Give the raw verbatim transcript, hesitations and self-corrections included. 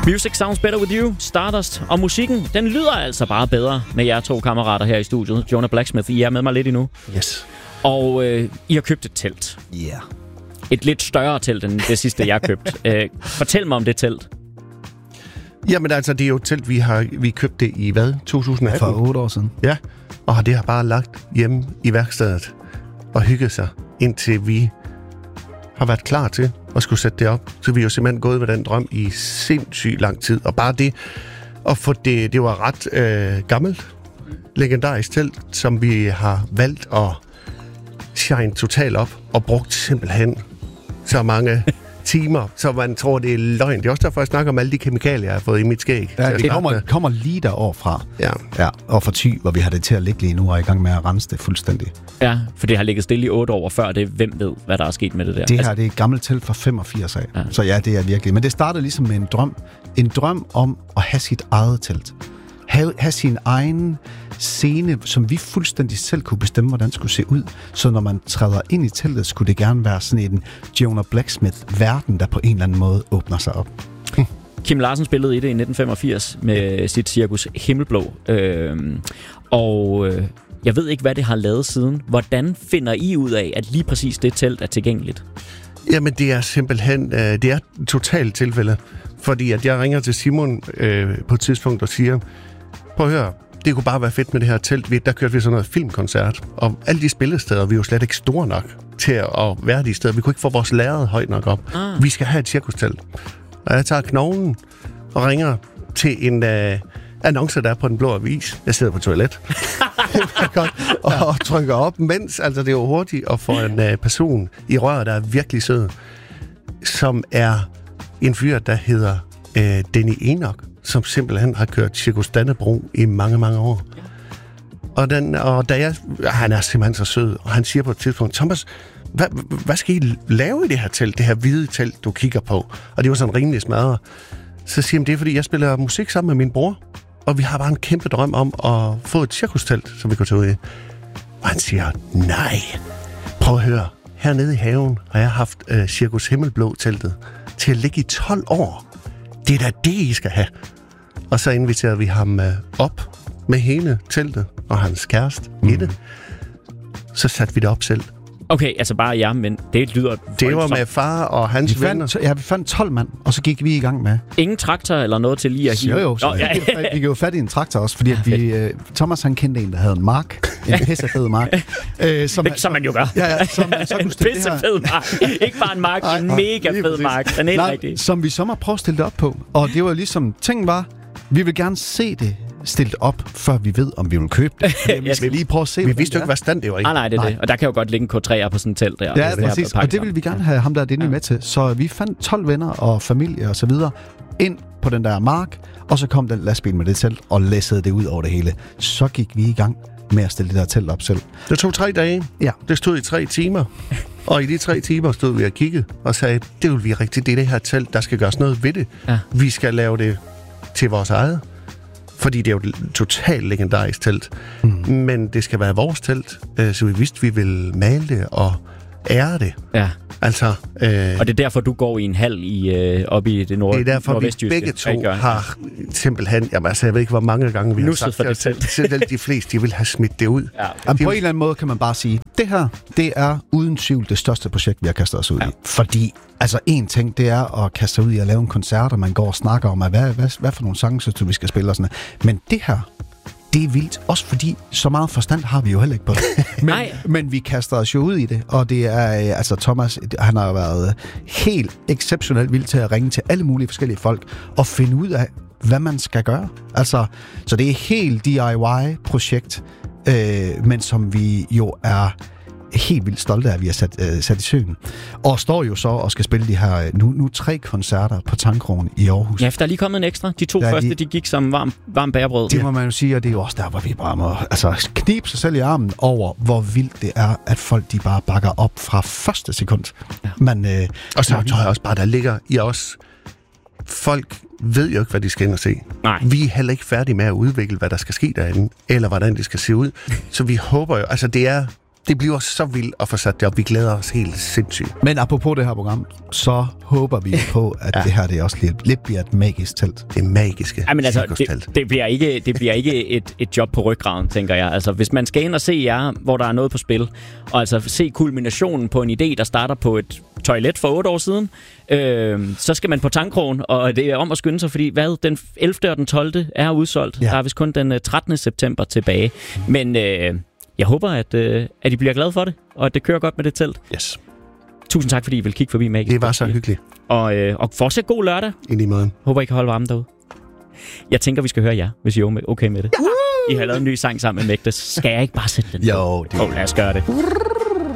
Music sounds better with you, Stardust. Og musikken, den lyder altså bare bedre med jer to kammerater her i studiet. Jonah Blacksmith, I er med mig lidt endnu. Yes. Og øh, I har købt et telt. Ja. Yeah. Et lidt større telt end det sidste, jeg købte. øh, fortæl mig om det telt. Jamen altså, det er jo et telt, vi har vi købte det i hvad? to tusind atten? For otte år siden. Ja, og det har bare lagt hjemme i værkstedet og hygget sig, indtil vi har været klar til at skulle sætte det op. Så vi har jo simpelthen gået med den drøm i sindssygt lang tid. Og bare det at få det, det var ret øh, gammelt, legendarisk telt, som vi har valgt at shine totalt op og brugt simpelthen så mange timer, så man tror, det er løgn. Det er også derfor, jeg snakker om alle de kemikalier, jeg har fået i mit skæg. Ja, det kommer, kommer lige derovre fra. Ja. Ja, og fra Thy, hvor vi har det til at ligge lige nu og er i gang med at rense det fuldstændig. Ja, for det har ligget stille i otte år før det. Hvem ved, hvad der er sket med det der? Det her, altså, det er et gammelt telt fra femogfirs af. Ja. Så ja, det er virkelig. Men det startede ligesom med en drøm. En drøm om at have sit eget telt. Have, have sin egen scene, som vi fuldstændig selv kunne bestemme, hvordan det skulle se ud. Så når man træder ind i teltet, skulle det gerne være sådan en Jonah Blacksmith-verden, der på en eller anden måde åbner sig op. Kim Larsen spillede i det i nitten femogfirs med sit cirkus Himmelblå. Øhm, og øh, jeg ved ikke, hvad det har lavet siden. Hvordan finder I ud af, at lige præcis det telt er tilgængeligt? Jamen, det er simpelthen øh, det er et totalt tilfælde. Fordi at jeg ringer til Simon øh, på et tidspunkt og siger, prøv at høre, det kunne bare være fedt med det her telt. Vi, der kørte vi sådan noget filmkoncert, og alle de spillesteder, vi er jo slet ikke store nok til at være de steder. Vi kunne ikke få vores lærred højt nok op. Ah. Vi skal have et cirkustelt. Og jeg tager knoglen og ringer til en øh, annonce, der er på Den Blå Avis. Jeg sidder på toilet og trykker op, mens altså, det er jo hurtigt at få en øh, person i røret, der er virkelig sød, som er en fyr, der hedder øh, Denny Enoch, som simpelthen har kørt Cirkus Dannebro i mange, mange år. Ja. Og, den, og da jeg, han er simpelthen så sød, og han siger på et tidspunkt, Thomas, hvad, hvad skal I lave i det her telt, det her hvide telt, du kigger på? Og det var sådan rimelig smadret. Så siger han, det er, fordi jeg spiller musik sammen med min bror, og vi har bare en kæmpe drøm om at få et cirkustelt, som vi kunne tage ud i. Og han siger, nej, prøv at høre, hernede i haven har jeg haft øh, Cirkus Himmelblå-teltet til at ligge i tolv år. Det er da det, I skal have. Og så inviterer vi ham øh, op med hele teltet og hans kæreste mm. i det. Så satte vi det op selv. Okay, altså bare jer, men det lyder... Det var med far og hans vi venner. Fandt, ja, vi fandt tolv mand, og så gik vi i gang med... Ingen traktor eller noget til lige at hive? Jo, jo. Så Nå, ja. vi, vi gik jo fat i en traktor også, fordi at vi, uh, Thomas han kendte en, der havde en mark. En pissefed mark. uh, som, det, som man jo gør. Ja, ja. Som, så en pissefed mark. Ikke bare en mark, en mega fed mark. Den er helt rigtig. Som vi så må prøve at stille det op på. Og det var ligesom... Tingen var, vi vil gerne se det stillet op, før vi ved, om vi vil købe det. Vi skal lige prøve at se, vi vidste jo ikke, hvad stand det var i. Ah, nej, det er nej. det. Og der kan jo godt ligge en K tre'er på sådan et telt der. Ja, det præcis. Og det ville vi gerne have ham der inde ja. med til. Så vi fandt tolv venner og familie og så videre ind på den der mark, og så kom den lastbil med det telt og læssede det ud over det hele. Så gik vi i gang med at stille det der telt op selv. Det tog tre dage. Ja. Det stod i tre timer. Og i de tre timer stod vi og kiggede og sagde, det vil vi rigtigt. Det er det her telt, der skal gøres noget ved det. Ja. Vi skal lave det til vores eget. Fordi det er jo et totalt legendarisk telt. Mm. Men det skal være vores telt, øh, så vi vidste, vi ville male det og ære det. Ja. Altså, øh, og det er derfor, du går i en hal i, øh, oppe i det nord- det er derfor, vi begge to har simpelthen... Jamen, altså, jeg ved ikke, hvor mange gange vi har sagt for det telt. Selv de fleste, de vil have smidt det ud. Ja. Jamen, på en eller anden måde kan man bare sige, det her, det er uden tvivl det største projekt, vi har kastet os ud ja. i. Fordi, altså en ting, det er at kaste sig ud i at lave en koncert, og man går og snakker om, at hvad, hvad, hvad for nogle sange, så vi skal spille og sådan noget. Men det her, det er vildt, også fordi så meget forstand har vi jo heller ikke på det. Men, men vi kaster os jo ud i det, og det er, altså Thomas, han har været helt exceptionelt vild til at ringe til alle mulige forskellige folk, og finde ud af, hvad man skal gøre. Altså, så det er helt D I Y-projekt, øh, men som vi jo er helt vildt stolte af, at vi har sat, øh, sat i søen. Og står jo så og skal spille de her, nu, nu tre koncerter på Tangkrogen i Aarhus. Ja, for der er lige kommet en ekstra. De to der første, de, de gik som varm, varm bærebrød. Det må man jo sige, og det er jo også der, hvor vi bare må altså, knibe sig selv i armen over, hvor vildt det er, at folk de bare bakker op fra første sekund. Ja. Man, øh, og så tror jeg også bare, der ligger i os... Folk ved jo ikke, hvad de skal ind og se. Nej. Vi er heller ikke færdige med at udvikle, hvad der skal ske derinde, eller hvordan det skal se ud. Så vi håber jo... Altså, det er... det bliver så vildt at få sat det op. Vi glæder os helt sindssygt. Men apropos det her program, så håber vi på, at ja. det her det også lidt, lidt bliver et magisk telt. Det magiske Ej, men altså, det, det bliver ikke, det bliver ikke et, et job på ryggraden, tænker jeg. Altså, hvis man skal ind og se jer, hvor der er noget på spil, og altså se kulminationen på en idé, der starter på et toilet for otte år siden, øh, så skal man på Tangkrogen, og det er om at skynde sig, fordi hvad, den ellevte og den tolvte er udsolgt. Ja. Der er vist kun den trettende september tilbage. Men øh, jeg håber, at, øh, at I bliver glade for det, og at det kører godt med det telt. Yes. Tusind tak, fordi I vil kigge forbi, Magisk. Det var så hyggeligt. Og, øh, og fortsæt god lørdag. I lige måde. Håber, I kan holde varmen derude. Jeg tænker, vi skal høre jer, hvis I er okay med det. I har lavet en ny sang sammen med Mægtes. Skal jeg ikke bare sætte den? Jo, det oh, lad os gøre det.